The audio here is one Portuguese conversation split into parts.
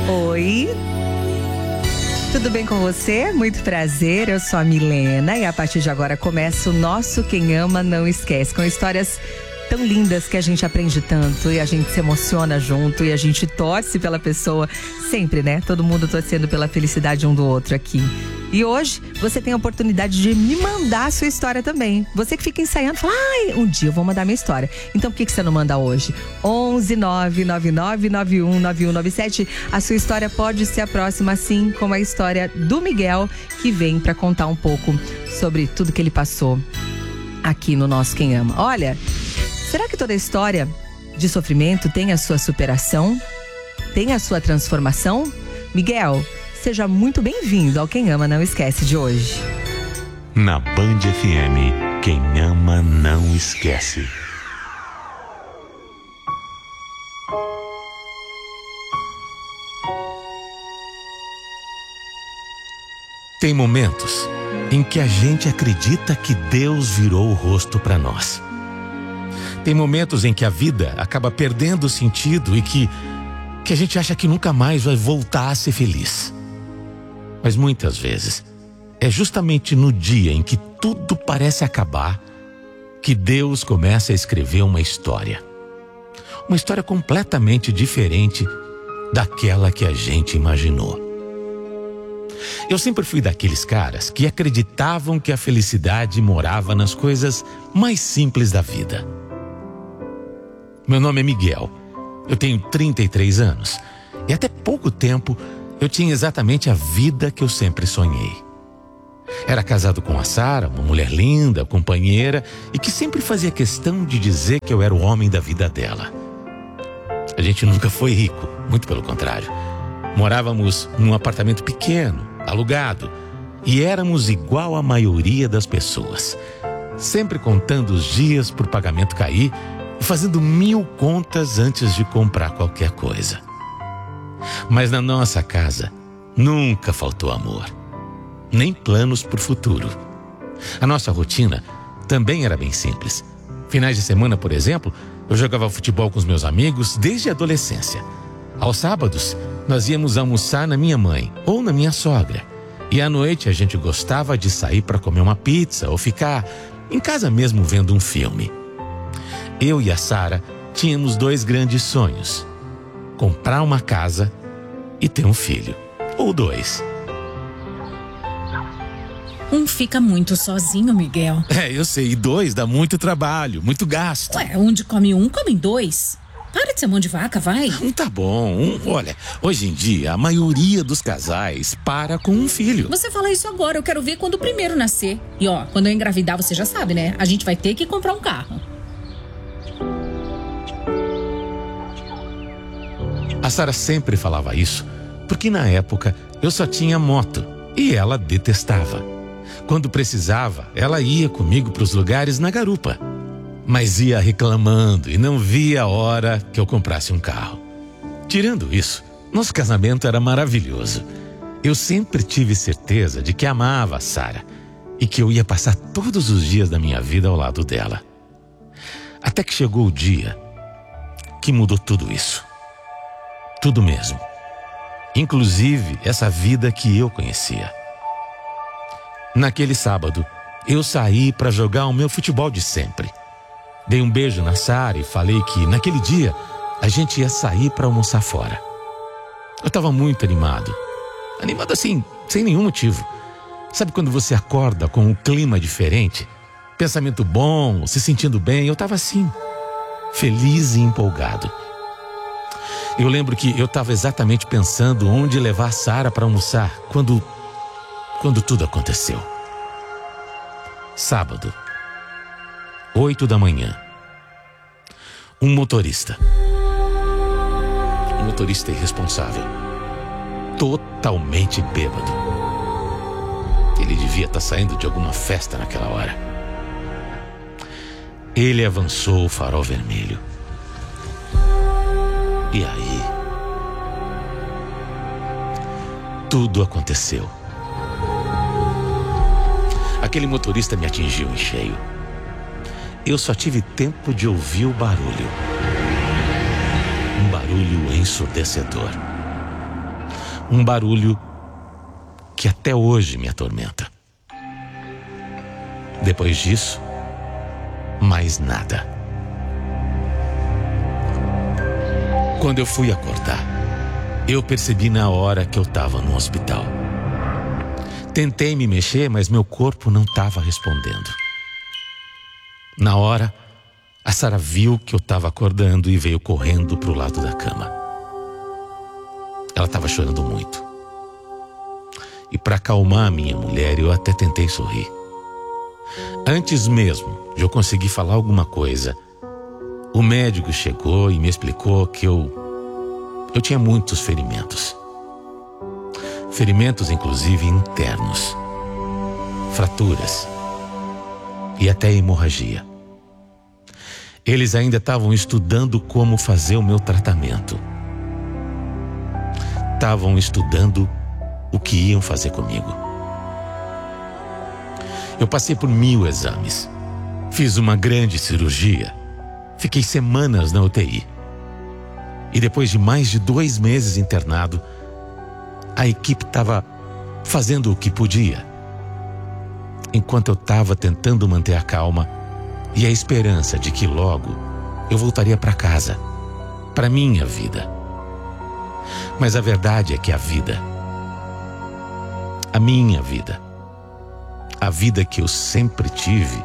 Oi. Tudo bem com você? Muito prazer, eu sou a Milena e a partir de agora começa o nosso Quem Ama Não Esquece, com histórias tão lindas que a gente aprende tanto e a gente se emociona junto e a gente torce pela pessoa, sempre, né? Todo mundo torcendo pela felicidade um do outro aqui. E hoje você tem a oportunidade de me mandar a sua história também. Você que fica ensaiando, fala, um dia eu vou mandar minha história. Então por que você não manda hoje? 11 999 91 9197. A sua história pode ser a próxima, assim como a história do Miguel, que vem para contar um pouco sobre tudo que ele passou aqui no nosso Quem Ama. Olha, será que toda história de sofrimento tem a sua superação? Tem a sua transformação? Miguel, seja muito bem-vindo ao Quem Ama Não Esquece de hoje. Na Band FM, Quem Ama Não Esquece. Tem momentos em que a gente acredita que Deus virou o rosto para nós. Tem momentos em que a vida acaba perdendo o sentido e que a gente acha que nunca mais vai voltar a ser feliz. Mas muitas vezes é justamente no dia em que tudo parece acabar que Deus começa a escrever uma história. Uma história completamente diferente daquela que a gente imaginou. Eu sempre fui daqueles caras que acreditavam que a felicidade morava nas coisas mais simples da vida. Meu nome é Miguel, eu tenho 33 anos e até pouco tempo eu tinha exatamente a vida que eu sempre sonhei. Era casado com a Sara, uma mulher linda, companheira e que sempre fazia questão de dizer que eu era o homem da vida dela. A gente nunca foi rico, muito pelo contrário. Morávamos num apartamento pequeno, alugado, e éramos igual à maioria das pessoas, sempre contando os dias para o pagamento cair e fazendo 1000 contas antes de comprar qualquer coisa. Mas na nossa casa nunca faltou amor, nem planos para o futuro. A nossa rotina também era bem simples. Finais de semana, por exemplo, eu jogava futebol com os meus amigos desde a adolescência. Aos sábados, nós íamos almoçar na minha mãe ou na minha sogra. E à noite a gente gostava de sair para comer uma pizza ou ficar em casa mesmo vendo um filme. Eu e a Sara tínhamos 2 grandes sonhos: comprar uma casa e ter um filho, ou 2. Um fica muito sozinho, Miguel. Eu sei, e 2 dá muito trabalho, muito gasto. Onde come um, comem 2. Para de ser mão de vaca, vai. Tá bom. Olha, hoje em dia a maioria dos casais para com um filho. Você fala isso agora, eu quero ver quando o primeiro nascer. E quando eu engravidar, você já sabe, né? A gente vai ter que comprar um carro. A Sara sempre falava isso, porque na época eu só tinha moto e ela detestava. Quando precisava, ela ia comigo para os lugares na garupa. Mas ia reclamando e não via a hora que eu comprasse um carro. Tirando isso, nosso casamento era maravilhoso. Eu sempre tive certeza de que amava a Sara e que eu ia passar todos os dias da minha vida ao lado dela. Até que chegou o dia que mudou tudo isso. Tudo mesmo. Inclusive essa vida que eu conhecia. Naquele sábado, eu saí para jogar o meu futebol de sempre. Dei um beijo na Sara e falei que naquele dia a gente ia sair para almoçar fora. Eu estava muito animado. Animado assim, sem nenhum motivo. Sabe quando você acorda com um clima diferente? Pensamento bom, se sentindo bem. Eu estava assim, feliz e empolgado. Eu lembro que eu estava exatamente pensando onde levar a Sara para almoçar quando tudo aconteceu. Sábado, 8 da manhã. Um motorista irresponsável, totalmente bêbado. Ele devia estar saindo de alguma festa naquela hora. Ele avançou o farol vermelho. E aí, tudo aconteceu. Aquele motorista me atingiu em cheio. Eu só tive tempo de ouvir o barulho. Um barulho ensurdecedor. um barulho que até hoje me atormenta. Depois disso, mais nada. Quando eu fui acordar, eu percebi na hora que eu estava no hospital. Tentei me mexer, mas meu corpo não estava respondendo. Na hora, a Sara viu que eu estava acordando e veio correndo para o lado da cama. Ela estava chorando muito. E para acalmar a minha mulher, eu até tentei sorrir. Antes mesmo de eu conseguir falar alguma coisa, o médico chegou e me explicou que eu tinha muitos ferimentos. Ferimentos, inclusive, internos. Fraturas. E até hemorragia. Eles ainda estavam estudando como fazer o meu tratamento. Estavam estudando o que iam fazer comigo. Eu passei por 1000 exames. Fiz uma grande cirurgia. Fiquei semanas na UTI. E depois de mais de 2 meses internado, a equipe estava fazendo o que podia. Enquanto eu estava tentando manter a calma e a esperança de que logo eu voltaria para casa, para minha vida. Mas a verdade é que a vida, a minha vida, a vida que eu sempre tive,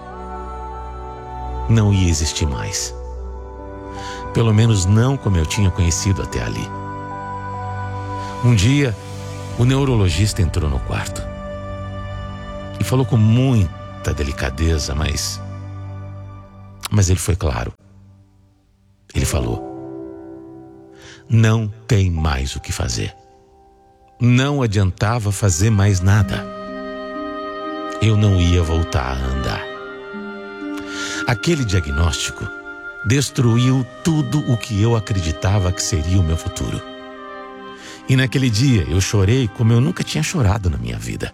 não ia existir mais. Pelo menos não como eu tinha conhecido até ali. Um dia, o neurologista entrou no quarto e falou com muita delicadeza, mas ele foi claro. Ele falou: não tem mais o que fazer. Não adiantava fazer mais nada. Eu não ia voltar a andar. Aquele diagnóstico destruiu tudo o que eu acreditava que seria o meu futuro. E naquele dia eu chorei como eu nunca tinha chorado na minha vida.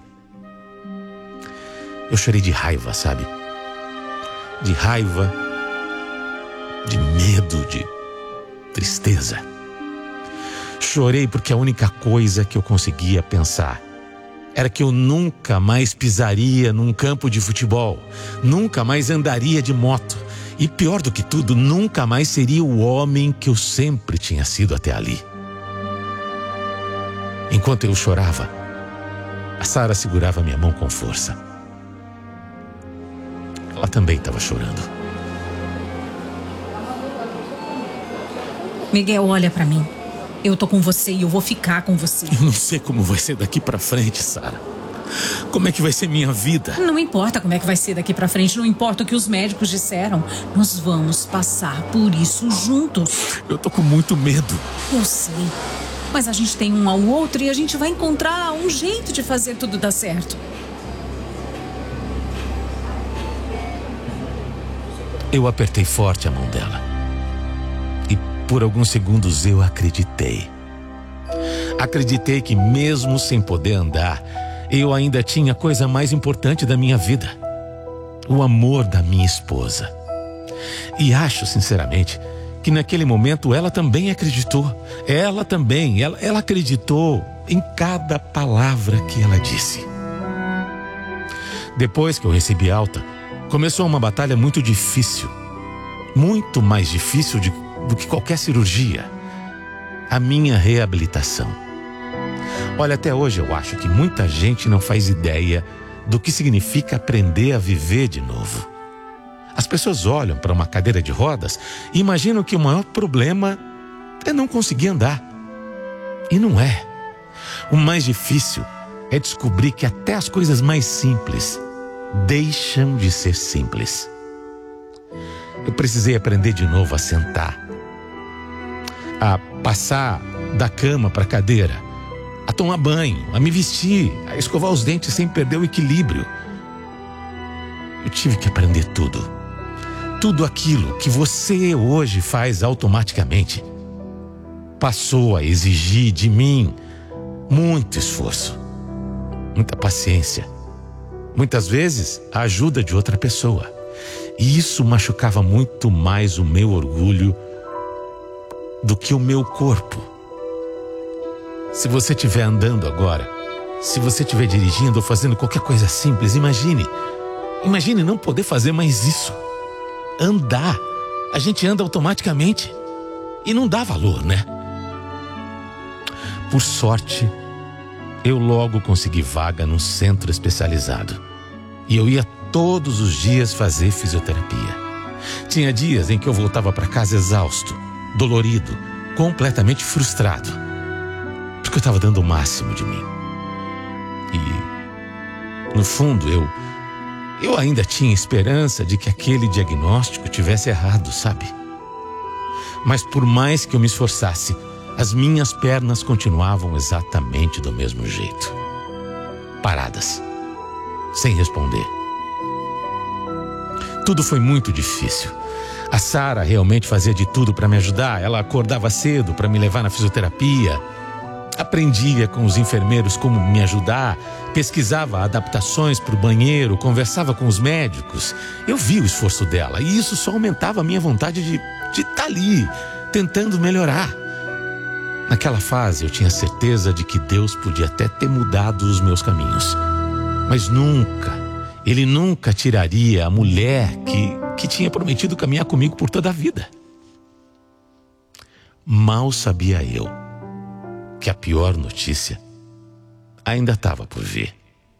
Eu chorei de raiva, sabe? De raiva, de medo, de tristeza. Chorei porque a única coisa que eu conseguia pensar era que eu nunca mais pisaria num campo de futebol, nunca mais andaria de moto e, pior do que tudo, nunca mais seria o homem que eu sempre tinha sido até ali. Enquanto eu chorava, a Sara segurava minha mão com força. Ela também estava chorando. Miguel, olha pra mim. Eu tô com você e eu vou ficar com você. Eu não sei como vai ser daqui pra frente, Sara. Como é que vai ser minha vida? Não importa como é que vai ser daqui pra frente, não importa o que os médicos disseram. Nós vamos passar por isso juntos. Eu tô com muito medo. Eu sei, mas a gente tem um ao outro e a gente vai encontrar um jeito de fazer tudo dar certo. Eu apertei forte a mão dela. E por alguns segundos eu acreditei. Acreditei que mesmo sem poder andar, eu ainda tinha a coisa mais importante da minha vida: o amor da minha esposa. E acho, sinceramente, que naquele momento ela também acreditou. Ela também, ela acreditou em cada palavra que ela disse. Depois que eu recebi alta, começou uma batalha muito difícil. Muito mais difícil do que qualquer cirurgia. A minha reabilitação. Olha, até hoje eu acho que muita gente não faz ideia do que significa aprender a viver de novo. As pessoas olham para uma cadeira de rodas e imaginam que o maior problema é não conseguir andar. E não é. O mais difícil é descobrir que até as coisas mais simples deixam de ser simples. Eu precisei aprender de novo a sentar, a passar da cama para a cadeira, a tomar banho, a me vestir, a escovar os dentes sem perder o equilíbrio. Eu tive que aprender tudo. Tudo aquilo que você hoje faz automaticamente passou a exigir de mim muito esforço, muita paciência, muitas vezes a ajuda de outra pessoa. E isso machucava muito mais o meu orgulho do que o meu corpo. Se você estiver andando agora, se você estiver dirigindo ou fazendo qualquer coisa simples, imagine não poder fazer mais isso. Andar. A gente anda automaticamente e não dá valor, né? Por sorte, eu logo consegui vaga num centro especializado. E eu ia todos os dias fazer fisioterapia. Tinha dias em que eu voltava para casa exausto, dolorido, completamente frustrado. Porque eu estava dando o máximo de mim. E, no fundo, eu ainda tinha esperança de que aquele diagnóstico tivesse errado, sabe? Mas por mais que eu me esforçasse, as minhas pernas continuavam exatamente do mesmo jeito. Paradas, sem responder. Tudo foi muito difícil. A Sara realmente fazia de tudo para me ajudar. Ela acordava cedo para me levar na fisioterapia. Aprendia com os enfermeiros como me ajudar. Pesquisava adaptações para o banheiro. Conversava com os médicos. Eu vi o esforço dela e isso só aumentava a minha vontade de estar ali, tentando melhorar. Naquela fase eu tinha certeza de que Deus podia até ter mudado os meus caminhos. Mas Ele nunca tiraria a mulher que tinha prometido caminhar comigo por toda a vida. Mal sabia eu que a pior notícia ainda estava por vir.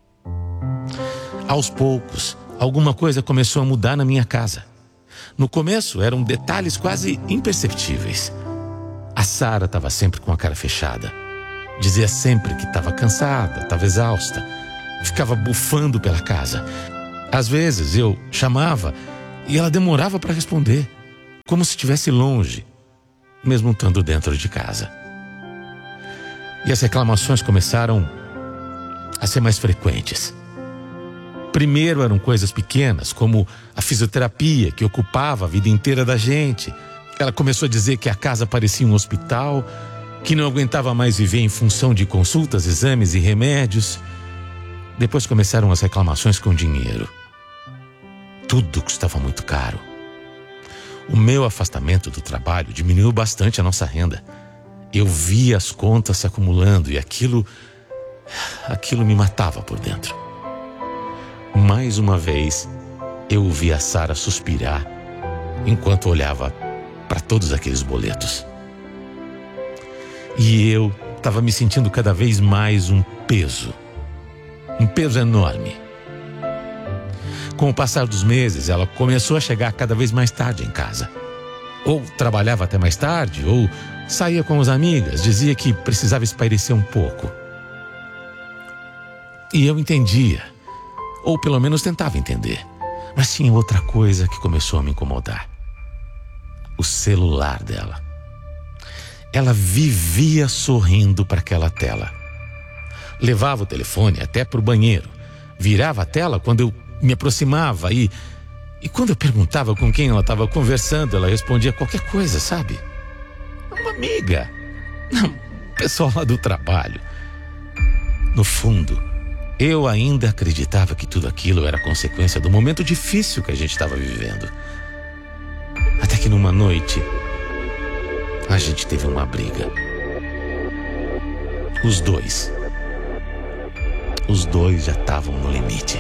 Aos poucos, alguma coisa começou a mudar na minha casa. No começo eram detalhes quase imperceptíveis. A Sara estava sempre com a cara fechada. Dizia sempre que estava cansada, estava exausta. Ficava bufando pela casa. Às vezes eu chamava e ela demorava para responder, como se estivesse longe, mesmo estando dentro de casa. E as reclamações começaram a ser mais frequentes. Primeiro eram coisas pequenas, como a fisioterapia que ocupava a vida inteira da gente. Ela começou a dizer que a casa parecia um hospital, que não aguentava mais viver em função de consultas, exames e remédios. Depois começaram as reclamações com dinheiro. Tudo custava muito caro. O meu afastamento do trabalho diminuiu bastante a nossa renda. Eu via as contas se acumulando e aquilo me matava por dentro. Mais uma vez, eu ouvi a Sara suspirar enquanto olhava para todos aqueles boletos. E eu estava me sentindo cada vez mais um peso enorme. Com o passar dos meses, ela começou a chegar cada vez mais tarde em casa. Ou trabalhava até mais tarde, ou saía com as amigas, dizia que precisava espairecer um pouco. E eu entendia, ou pelo menos tentava entender. Mas tinha outra coisa que começou a me incomodar. O celular dela. Ela vivia sorrindo para aquela tela. Levava o telefone até para o banheiro. Virava a tela quando eu me aproximava e quando eu perguntava com quem ela estava conversando, ela respondia qualquer coisa, sabe? Uma amiga. Pessoal lá do trabalho. No fundo, eu ainda acreditava que tudo aquilo era consequência do momento difícil que a gente estava vivendo. Até que numa noite, a gente teve uma briga. Os dois já estavam no limite.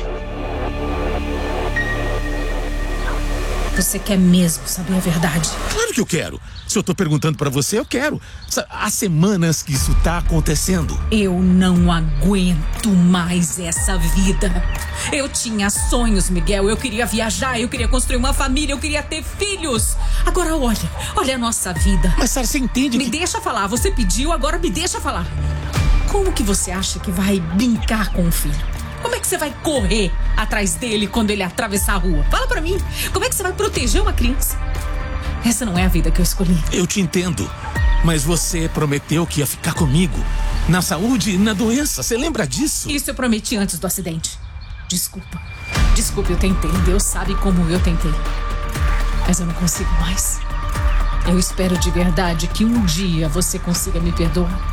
Você quer mesmo saber a verdade? Claro que eu quero. Se eu tô perguntando pra você, eu quero. Há semanas que isso tá acontecendo. Eu não aguento mais essa vida. Eu tinha sonhos, Miguel. Eu queria viajar, eu queria construir uma família, eu queria ter filhos. Agora olha a nossa vida. Mas, Sara, você entende Me deixa falar. Você pediu, agora me deixa falar. Como que você acha que vai brincar com o filho? Como é que você vai correr atrás dele quando ele atravessar a rua? Fala pra mim. Como é que você vai proteger uma criança? Essa não é a vida que eu escolhi. Eu te entendo. Mas você prometeu que ia ficar comigo. Na saúde e na doença. Você lembra disso? Isso eu prometi antes do acidente. Desculpa, eu tentei. Deus sabe como eu tentei. Mas eu não consigo mais. Eu espero de verdade que um dia você consiga me perdoar.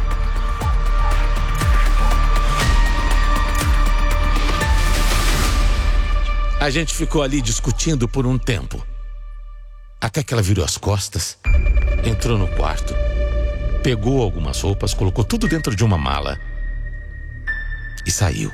A gente ficou ali discutindo por um tempo. Até que ela virou as costas, entrou no quarto, pegou algumas roupas, colocou tudo dentro de uma mala e saiu.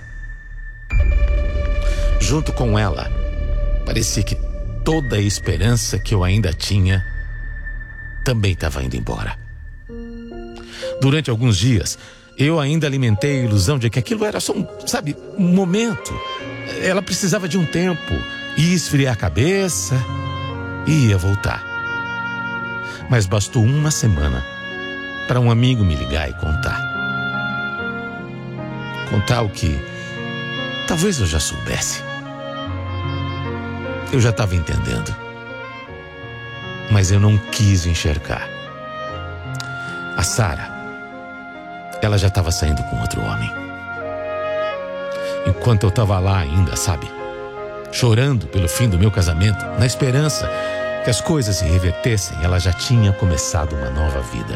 Junto com ela, parecia que toda a esperança que eu ainda tinha também estava indo embora. Durante alguns dias, eu ainda alimentei a ilusão de que aquilo era só um momento. Ela precisava de um tempo, ia esfriar a cabeça e ia voltar. Mas bastou uma semana para um amigo me ligar e contar. Contar o que talvez eu já soubesse. Eu já estava entendendo, mas eu não quis enxergar. A Sara, ela já estava saindo com outro homem. Enquanto eu estava lá ainda, chorando pelo fim do meu casamento, na esperança que as coisas se revertessem, ela já tinha começado uma nova vida.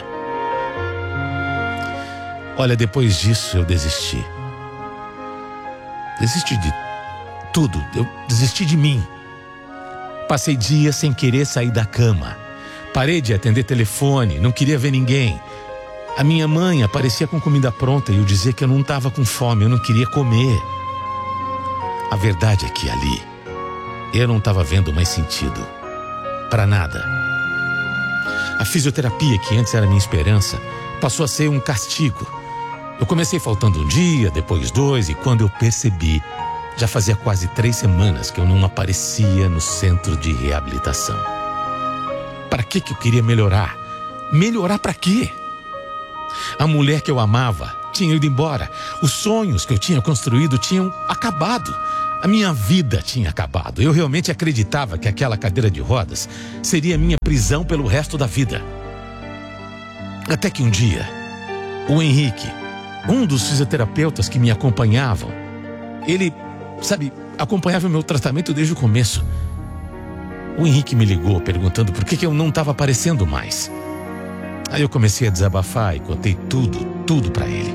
Olha, depois disso eu desisti. Desisti de tudo, eu desisti de mim. Passei dias sem querer sair da cama. Parei de atender telefone, não queria ver ninguém. A minha mãe aparecia com comida pronta e eu dizia que eu não estava com fome, eu não queria comer. A verdade é que ali, eu não estava vendo mais sentido. Para nada. A fisioterapia, que antes era minha esperança, passou a ser um castigo. Eu comecei faltando um dia, depois 2, e quando eu percebi, já fazia quase 3 semanas que eu não aparecia no centro de reabilitação. Para que eu queria melhorar? Melhorar para quê? A mulher que eu amava tinha ido embora. Os sonhos que eu tinha construído tinham acabado. A minha vida tinha acabado. Eu realmente acreditava que aquela cadeira de rodas seria minha prisão pelo resto da vida. Até que um dia, o Henrique, um dos fisioterapeutas que me acompanhavam, ele, acompanhava o meu tratamento desde o começo. O Henrique me ligou perguntando por que eu não estava aparecendo mais. Aí eu comecei a desabafar e contei tudo para ele.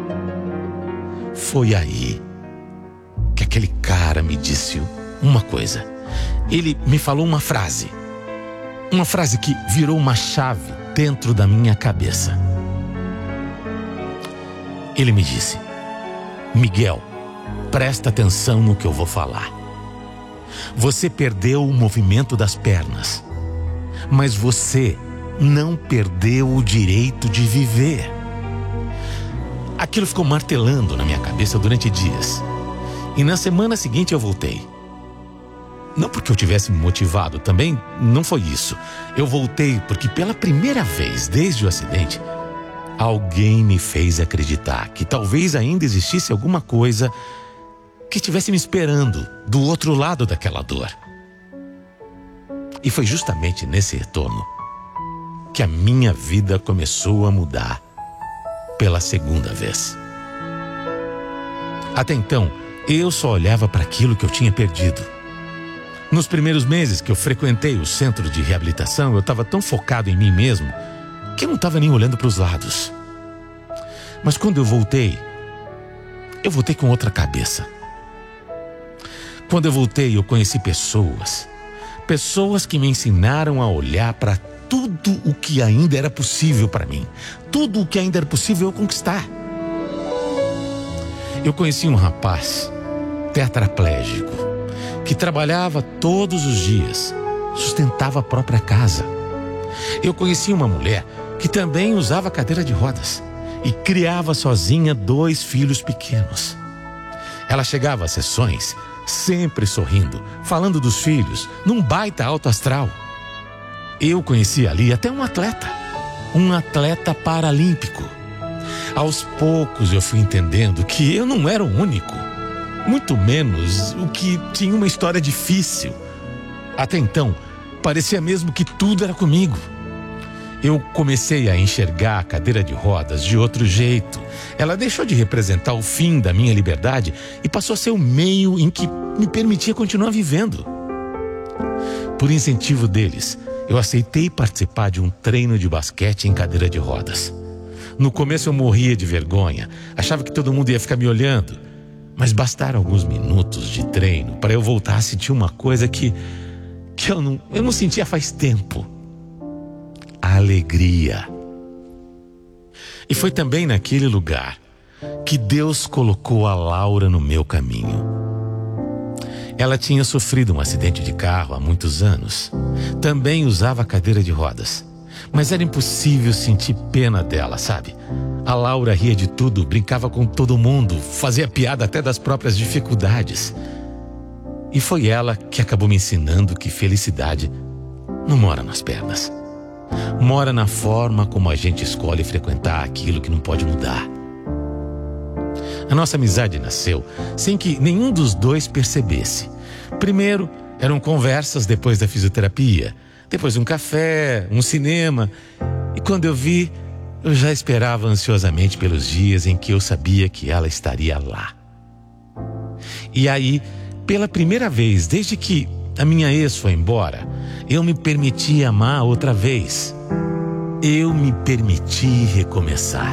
Foi aí que aquele cara me disse uma coisa. Ele me falou uma frase que virou uma chave dentro da minha cabeça. Ele me disse: Miguel, presta atenção no que eu vou falar. Você perdeu o movimento das pernas, mas você não perdeu o direito de viver. Aquilo ficou martelando na minha cabeça durante dias. E na semana seguinte eu voltei. Não porque eu tivesse me motivado, também não foi isso. Eu voltei porque pela primeira vez desde o acidente, alguém me fez acreditar que talvez ainda existisse alguma coisa que estivesse me esperando do outro lado daquela dor. E foi justamente nesse retorno que a minha vida começou a mudar pela segunda vez. Até então, eu só olhava para aquilo que eu tinha perdido. Nos primeiros meses que eu frequentei o centro de reabilitação, eu estava tão focado em mim mesmo que eu não estava nem olhando para os lados. Mas quando eu voltei com outra cabeça. Quando eu voltei, eu conheci pessoas que me ensinaram a olhar para tudo o que ainda era possível para mim, tudo o que ainda era possível eu conquistar. Eu conheci um rapaz tetraplégico que trabalhava todos os dias, sustentava a própria casa. Eu conheci uma mulher que também usava cadeira de rodas e criava sozinha 2 filhos pequenos. Ela chegava às sessões sempre sorrindo, falando dos filhos, num baita alto astral. Eu conheci ali até um atleta paralímpico. Aos poucos eu fui entendendo que eu não era o único, muito menos o que tinha uma história difícil. Até então, parecia mesmo que tudo era comigo. Eu comecei a enxergar a cadeira de rodas de outro jeito. Ela deixou de representar o fim da minha liberdade e passou a ser o meio em que me permitia continuar vivendo. Por incentivo deles, eu aceitei participar de um treino de basquete em cadeira de rodas. No começo eu morria de vergonha, achava que todo mundo ia ficar me olhando. Mas bastaram alguns minutos de treino para eu voltar a sentir uma coisa que eu não sentia faz tempo. A alegria. E foi também naquele lugar que Deus colocou a Laura no meu caminho. Ela tinha sofrido um acidente de carro há muitos anos. Também usava cadeira de rodas. Mas era impossível sentir pena dela, sabe? A Laura ria de tudo, brincava com todo mundo, fazia piada até das próprias dificuldades. E foi ela que acabou me ensinando que felicidade não mora nas pernas. Mora na forma como a gente escolhe frequentar aquilo que não pode mudar. A nossa amizade nasceu sem que nenhum dos dois percebesse. Primeiro, eram conversas depois da fisioterapia. Depois um café, um cinema. E quando eu vi, eu já esperava ansiosamente pelos dias em que eu sabia que ela estaria lá. E aí, pela primeira vez, desde que a minha ex foi embora, eu me permiti amar outra vez. Eu me permiti recomeçar.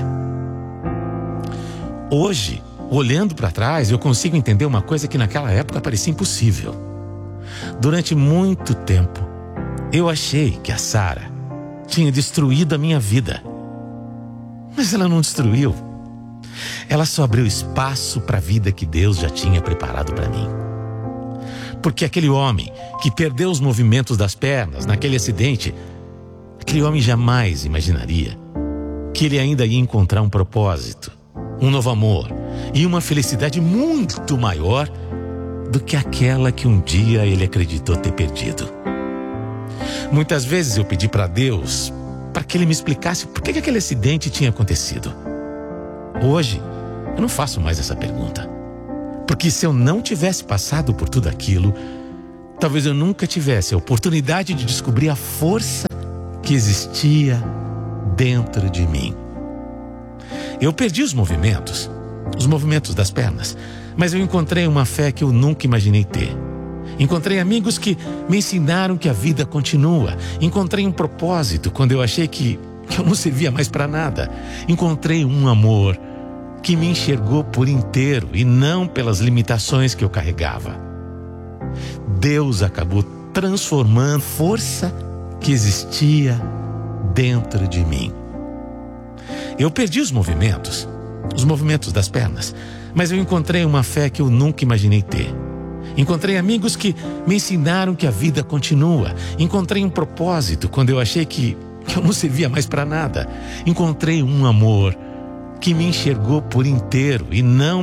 Hoje, olhando para trás, eu consigo entender uma coisa que naquela época parecia impossível. Durante muito tempo, eu achei que a Sara tinha destruído a minha vida. Mas ela não destruiu. Ela só abriu espaço para a vida que Deus já tinha preparado para mim. Porque aquele homem que perdeu os movimentos das pernas naquele acidente, aquele homem jamais imaginaria que ele ainda ia encontrar um propósito, um novo amor e uma felicidade muito maior do que aquela que um dia ele acreditou ter perdido. Muitas vezes eu pedi para Deus para que ele me explicasse por que aquele acidente tinha acontecido. Hoje, eu não faço mais essa pergunta. Porque se eu não tivesse passado por tudo aquilo, talvez eu nunca tivesse a oportunidade de descobrir a força que existia dentro de mim. Eu perdi os movimentos das pernas, mas eu encontrei uma fé que eu nunca imaginei ter. Encontrei amigos que me ensinaram que a vida continua. Encontrei um propósito quando eu achei que eu não servia mais para nada. Encontrei um amor que me enxergou por inteiro e não pelas limitações que eu carregava. Deus acabou transformando a força que existia dentro de mim. Eu perdi os movimentos das pernas, mas eu encontrei uma fé que eu nunca imaginei ter. Encontrei amigos que me ensinaram que a vida continua. Encontrei um propósito quando eu achei que eu não servia mais para nada. Encontrei um amor que me enxergou por inteiro e não